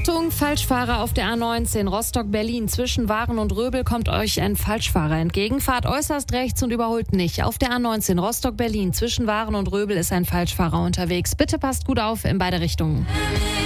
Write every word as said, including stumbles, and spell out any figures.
Achtung, Falschfahrer auf der A neunzehn Rostock-Berlin. Zwischen Waren und Röbel kommt euch ein Falschfahrer entgegen. Fahrt äußerst rechts und überholt nicht. Auf der A neunzehn Rostock-Berlin zwischen Waren und Röbel ist ein Falschfahrer unterwegs. Bitte passt gut auf in beide Richtungen.